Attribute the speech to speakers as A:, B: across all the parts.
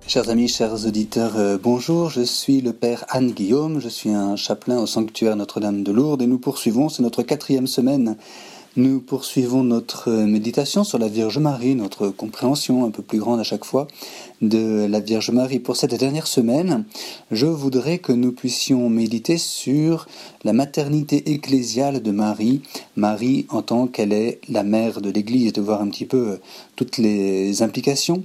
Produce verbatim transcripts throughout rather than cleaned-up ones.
A: Chers amis, chers auditeurs, euh, bonjour, je suis le Père Anne Guillaume, je suis un chapelain au sanctuaire Notre-Dame de Lourdes et nous poursuivons, c'est notre quatrième semaine, nous poursuivons notre méditation sur la Vierge Marie, notre compréhension un peu plus grande à chaque fois de la Vierge Marie. Pour cette dernière semaine, je voudrais que nous puissions méditer sur la maternité ecclésiale de Marie, Marie en tant qu'elle est la mère de l'Église, de voir un petit peu toutes les implications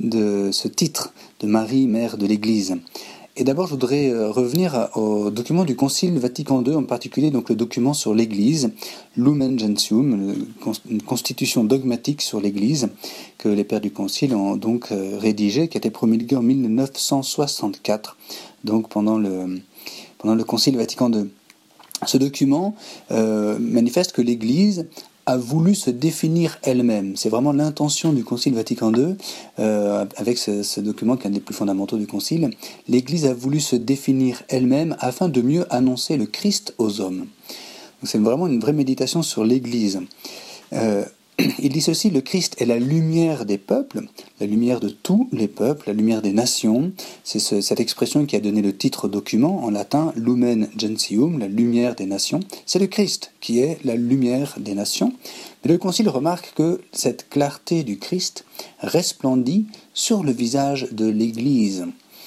A: de ce titre de Marie, mère de l'Église. Et d'abord, je voudrais revenir au document du Concile Vatican deux, en particulier donc le document sur l'Église, Lumen Gentium, une constitution dogmatique sur l'Église que les pères du Concile ont donc rédigé, qui a été promulguée en mille neuf cent soixante-quatre, donc pendant le, pendant le Concile Vatican deux. Ce document euh, manifeste que l'Église a voulu se définir elle-même. C'est vraiment l'intention du Concile Vatican deux, euh, avec ce, ce document qui est un des plus fondamentaux du Concile. L'Église a voulu se définir elle-même afin de mieux annoncer le Christ aux hommes. Donc c'est vraiment une vraie méditation sur l'Église. Euh, il dit ceci: le Christ est la lumière des peuples, la lumière de tous les peuples, la lumière des nations. C'est ce, cette expression qui a donné le titre au document, en latin, Lumen Gentium, la lumière des nations. C'est le Christ qui est la lumière des nations. Mais le Concile remarque que cette clarté du Christ resplendit sur le visage de l'Église.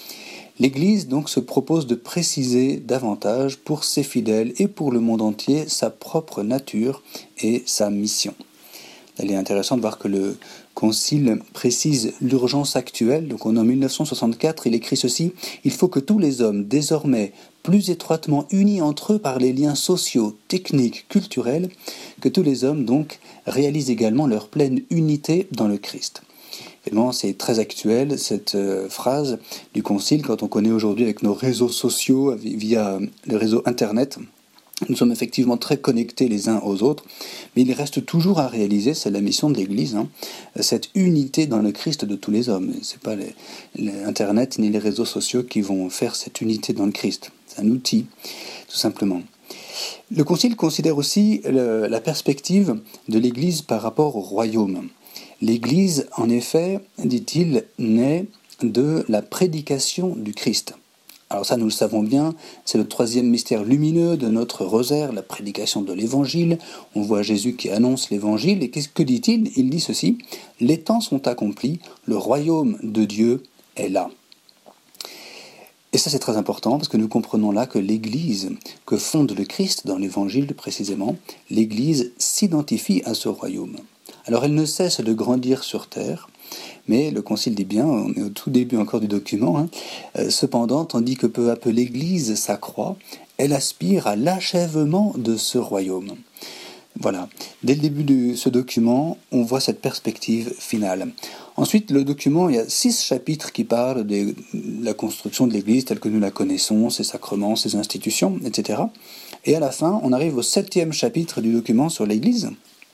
A: L'Église donc se propose de préciser davantage pour ses fidèles et pour le monde entier sa propre nature et sa mission. Il est intéressant de voir que le Concile précise l'urgence actuelle. Donc en mille neuf cent soixante-quatre, il écrit ceci: « Il faut que tous les hommes, désormais plus étroitement unis entre eux par les liens sociaux, techniques, culturels, que tous les hommes donc réalisent également leur pleine unité dans le Christ. » Évidemment, c'est très actuel, cette euh, phrase du Concile, quand on connaît aujourd'hui avec nos réseaux sociaux, via le réseau Internet. Nous sommes effectivement très connectés les uns aux autres, mais il reste toujours à réaliser, c'est la mission de l'Église, hein, cette unité dans le Christ de tous les hommes. Ce n'est pas les, les Internet ni les réseaux sociaux qui vont faire cette unité dans le Christ. C'est un outil, tout simplement. Le Concile considère aussi le, la perspective de l'Église par rapport au royaume. L'Église, en effet, dit-il, naît de la prédication du Christ. Alors ça, nous le savons bien, c'est le troisième mystère lumineux de notre rosaire, la prédication de l'Évangile. On voit Jésus qui annonce l'Évangile, et qu'est-ce que dit-il ? Il dit ceci: « Les temps sont accomplis, le royaume de Dieu est là. » Et ça, c'est très important, parce que nous comprenons là que l'Église que fonde le Christ, dans l'Évangile précisément, l'Église s'identifie à ce royaume. Alors elle ne cesse de grandir sur terre, mais le Concile dit bien, on est au tout début encore du document, hein, euh, cependant, tandis que peu à peu l'Église s'accroît, elle aspire à l'achèvement de ce royaume. Voilà, dès le début de ce document, on voit cette perspective finale. Ensuite, le document, il y a six chapitres qui parlent de la construction de l'Église telle que nous la connaissons, ses sacrements, ses institutions, et cetera. Et à la fin, on arrive au septième chapitre du document sur l'Église,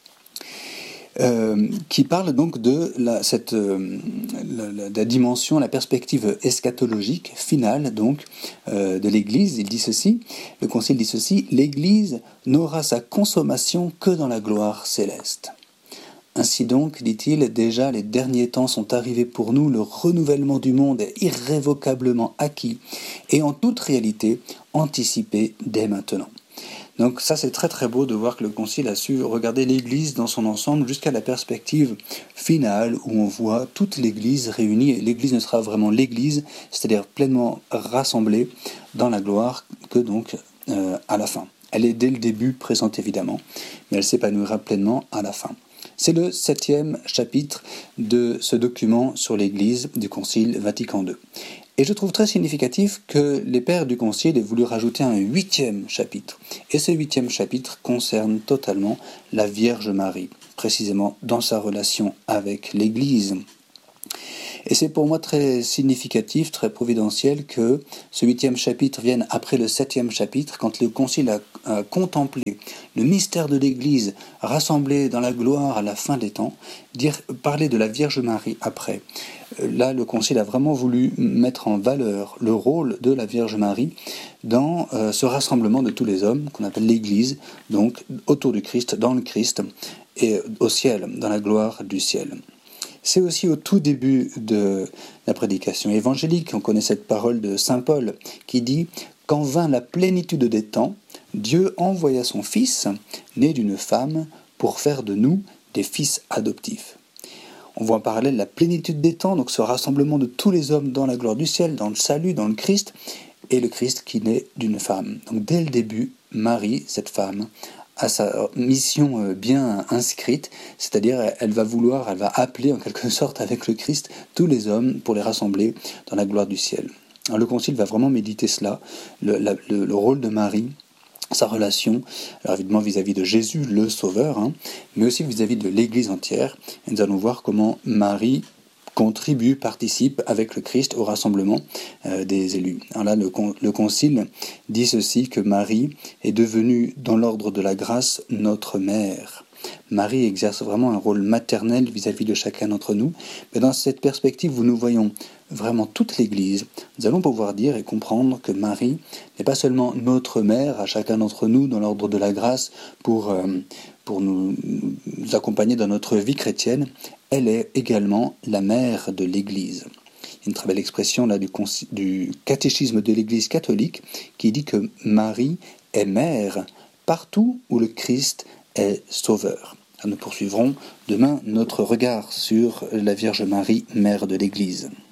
A: Euh, qui parle donc de la, cette, euh, la, la, la dimension, la perspective eschatologique finale donc euh, de l'Église. Il dit ceci, le Concile dit ceci: « L'Église n'aura sa consommation que dans la gloire céleste. Ainsi donc, dit-il, déjà les derniers temps sont arrivés pour nous, le renouvellement du monde est irrévocablement acquis et en toute réalité anticipé dès maintenant. » Donc ça, c'est très très beau de voir que le Concile a su regarder l'Église dans son ensemble jusqu'à la perspective finale où on voit toute l'Église réunie. Et l'Église ne sera vraiment l'Église, c'est-à-dire pleinement rassemblée dans la gloire que donc euh, à la fin. Elle est dès le début présente évidemment, mais elle s'épanouira pleinement à la fin. C'est le septième chapitre de ce document sur l'Église du Concile Vatican deux. Et je trouve très significatif que les pères du Concile aient voulu rajouter un huitième chapitre. Et ce huitième chapitre concerne totalement la Vierge Marie, précisément dans sa relation avec l'Église. Et c'est pour moi très significatif, très providentiel que ce huitième chapitre vienne après le septième chapitre, quand le Concile a, a contemplé le mystère de l'Église rassemblé dans la gloire à la fin des temps, dire, parler de la Vierge Marie après. Là, le Concile a vraiment voulu mettre en valeur le rôle de la Vierge Marie dans euh, ce rassemblement de tous les hommes, qu'on appelle l'Église, donc autour du Christ, dans le Christ, et au ciel, dans la gloire du ciel. C'est aussi au tout début de la prédication évangélique, on connaît cette parole de saint Paul qui dit « Quand vint la plénitude des temps, Dieu envoya son Fils, né d'une femme, pour faire de nous des fils adoptifs. » On voit en parallèle la plénitude des temps, donc ce rassemblement de tous les hommes dans la gloire du ciel, dans le salut, dans le Christ, et le Christ qui naît d'une femme. Donc dès le début, Marie, cette femme, a sa mission bien inscrite, c'est-à-dire elle va vouloir, elle va appeler en quelque sorte avec le Christ tous les hommes pour les rassembler dans la gloire du ciel. Alors le Concile va vraiment méditer cela, le, la, le, le rôle de Marie, sa relation, alors évidemment vis-à-vis de Jésus, le Sauveur, hein, mais aussi vis-à-vis de l'Église entière. Et nous allons voir comment Marie contribue, participe avec le Christ au rassemblement euh, des élus. Alors là, le, le Concile dit ceci, que Marie est devenue, dans l'ordre de la grâce, notre mère. Marie exerce vraiment un rôle maternel vis-à-vis de chacun d'entre nous. Mais dans cette perspective où nous voyons vraiment toute l'Église, nous allons pouvoir dire et comprendre que Marie n'est pas seulement notre mère à chacun d'entre nous dans l'ordre de la grâce pour, euh, pour nous, nous accompagner dans notre vie chrétienne, elle est également la mère de l'Église. Il y a une très belle expression là du, du catéchisme de l'Église catholique qui dit que Marie est mère partout où le Christ est sauveur. Nous poursuivrons demain notre regard sur la Vierge Marie, mère de l'Église.